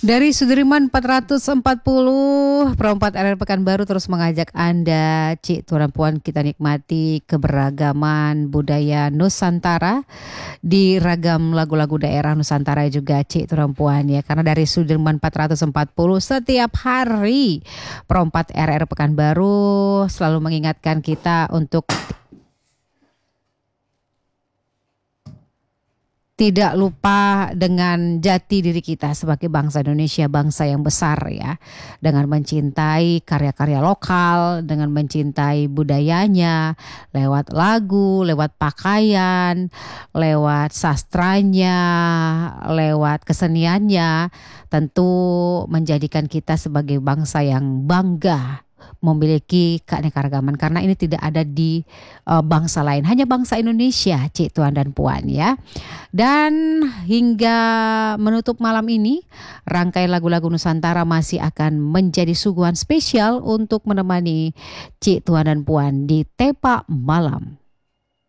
Dari Sudirman 440, Perempat RR Pekanbaru terus mengajak Anda, Cik Tuan dan Puan, kita nikmati keberagaman budaya Nusantara di ragam lagu-lagu daerah Nusantara juga, Cik Tuan dan Puan ya. Karena dari Sudirman 440 setiap hari Perempat RR Pekanbaru selalu mengingatkan kita untuk tidak lupa dengan jati diri kita sebagai bangsa Indonesia, bangsa yang besar ya. Dengan mencintai karya-karya lokal, dengan mencintai budayanya, lewat lagu, lewat pakaian, lewat sastranya, lewat keseniannya, tentu menjadikan kita sebagai bangsa yang bangga memiliki keanekaragaman, karena ini tidak ada di bangsa lain, hanya bangsa Indonesia, Cik Tuan dan Puan ya. Dan hingga menutup malam ini, rangkaian lagu-lagu Nusantara masih akan menjadi suguhan spesial untuk menemani Cik Tuan dan Puan di Tepa Malam.